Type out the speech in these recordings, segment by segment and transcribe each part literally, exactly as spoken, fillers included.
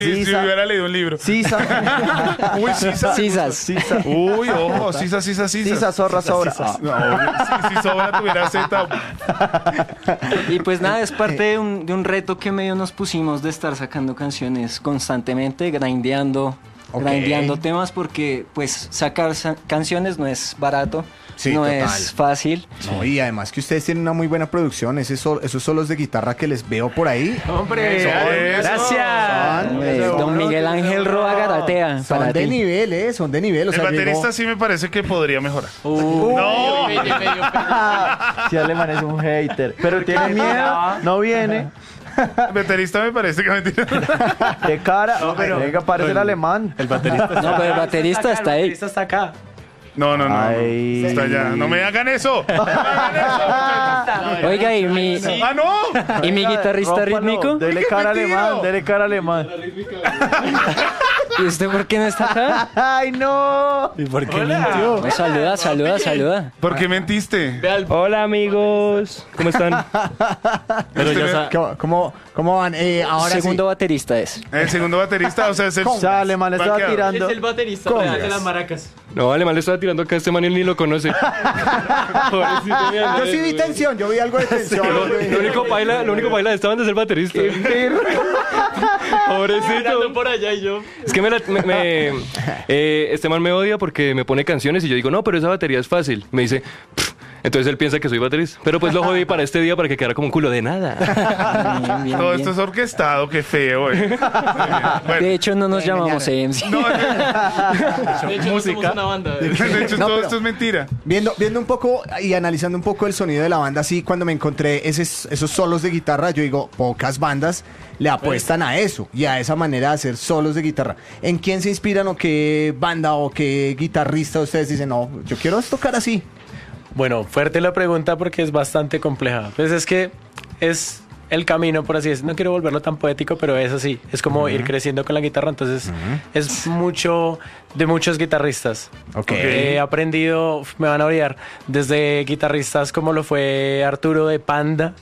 Si hubiera leído un libro. Sisa. Uy, Sisa. Sisas. Sisa. Uy, ojo, Sisa, Sisa, Sisa. Sisa, zorra, sobra. Ah, no, si, si sobra tuviera Z. Y pues nada, es parte de un, de un reto que medio nos pusimos de estar sacando canciones constantemente, grindeando, Ok. grindeando temas, porque pues sacar sa- canciones no es barato, Sí, no total. es fácil. No, y además que ustedes tienen una muy buena producción. Ese sol- esos solos de guitarra que les veo por ahí. Hombre, Eso. gracias. Hombre, don Miguel Ángel Roa Garatea, Son para de ti. nivel, ¿eh? Son de nivel. O El sea, baterista llegó- sí me parece que podría mejorar. Uh, No. medio, medio, medio. Si Alemán es un hater. Pero tiene miedo, no viene. El baterista me parece que mentira. De cara. pero- Venga, parece el alemán. El baterista. No, pero el baterista está ahí. El baterista está acá. No, no, no. Ay. Está allá. No me hagan eso. No me hagan eso. Oiga, y mi, Ah, no. y mi guitarrista Rómpalo, rítmico. Dele cara metido. alemán, dele cara alemán. ¿Y usted por qué no está acá? ¡Ay, no! ¿Y por qué mintió? Pues saluda, saluda, saluda. ¿Por qué mentiste? Hola amigos, ¿cómo están? Pero ya sa- ¿Cómo, cómo, cómo van? Eh, ahora Segundo sí. baterista es. El segundo baterista, o sea, es el. O sea, alemán le estaba Banqueado. tirando. Es el baterista Congas. real de las maracas. No, alemán le estaba tirando acá a este man y él ni lo conoce. Pobrecito, mi Yo Andrés, sí vi güey. tensión, yo vi algo de tensión. Lo, lo único baila, lo único baila de esta banda es el baterista. Pobrecito. Mirando por allá y yo. Es que me, la- me- me- eh, este man me odia porque me pone canciones y yo digo, no, pero esa batería es fácil. Me dice, "Pff". Entonces él piensa que soy baterista. Pero pues lo jodí para este día para que quedara como un culo de nada. Bien, bien, Todo bien. esto es orquestado, qué feo, eh. Bueno, De hecho, no nos llamamos E M C. no, de De hecho, no somos una banda. de hecho, No, todo pero- esto es mentira. Viendo, viendo un poco y analizando un poco el sonido de la banda, así cuando me encontré esos, esos solos de guitarra, yo digo, pocas bandas le apuestan a eso y a esa manera de hacer solos de guitarra. ¿En quién se inspiran o qué banda o qué guitarrista ustedes dicen, no, yo quiero tocar así? Bueno, fuerte la pregunta porque es bastante compleja. Pues es que es el camino, por así decirlo. No quiero volverlo tan poético, pero es así. Es como ir creciendo con la guitarra. Entonces, es mucho de muchos guitarristas. Ok. He aprendido, uf, me van a odiar, desde guitarristas como lo fue Arturo de Panda.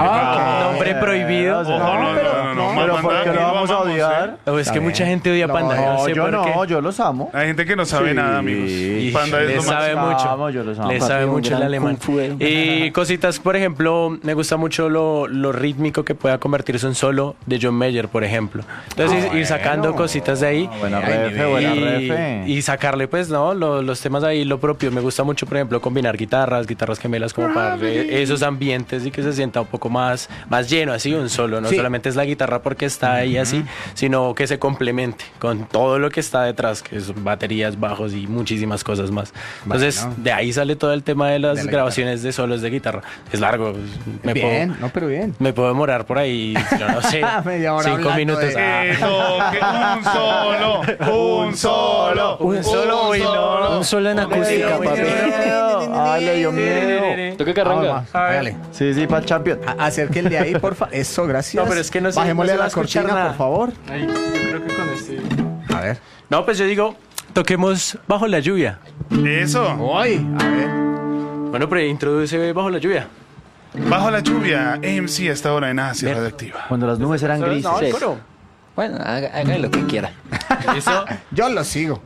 Ah, Nombre prohibido. Ojo, no, no, no, no, Pero mal ¿por qué mandado, lo vamos a amamos, odiar? ¿eh? Oh, es que mucha gente odia No, Panda. yo No, no sé yo por no, qué. yo los amo. Hay gente que no sabe Sí. nada, amigos. Y Panda es le lo sabe más. mucho. Amo, yo los amo. Le sabe Un mucho el gran alemán. kung fu, eh. Y cositas, por ejemplo, me gusta mucho lo, lo rítmico que pueda convertirse en solo de John Mayer, por ejemplo. Entonces, ir- ir sacando cositas de ahí. Buena Ay, refe, nivel. buena y, refe. y sacarle, pues, ¿no? Lo- los temas ahí, lo propio. Me gusta mucho, por ejemplo, combinar guitarras, guitarras gemelas, como para darle esos ambientes y que se sienta un poco más, más lleno, así, un solo. No Sí. solamente es la guitarra porque está ahí así, sino que se complemente con todo lo que está detrás, que son baterías, bajos y muchísimas cosas más. Entonces, Bueno. de ahí sale todo el tema de las De la grabaciones de solos de guitarra. Es largo. Me Bien, puedo, no, pero bien. me puedo demorar por ahí, yo no sé, Media hora cinco hablando minutos. de- Ah. Que toque un solo, un solo, Un solo, uy, no. Un solo en acústica, Muy papi. Miedo. Ay, le dio miedo. ¿Toca que arranca? Vamos, hágale. Sí, sí, para el champion. A- Acérquenle ahí, por favor. Eso, gracias. No, pero es que no se- Bajémosle no se va a a la escuchar cortina, nada. por favor. Ay, yo creo que con este. A ver. No, pues yo digo, toquemos Bajo la Lluvia. Eso. Uy, a ver. Bueno, pero introduce Bajo la Lluvia. Bajo la lluvia, A M C a esta hora en Asia Radioactiva. Cuando las nubes eran grises. No, el Sí. coro. Bueno, haga, haga lo que quiera. Eso. Yo lo sigo.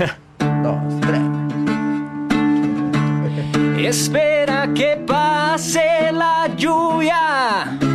Dos, tres. Espera que pase la lluvia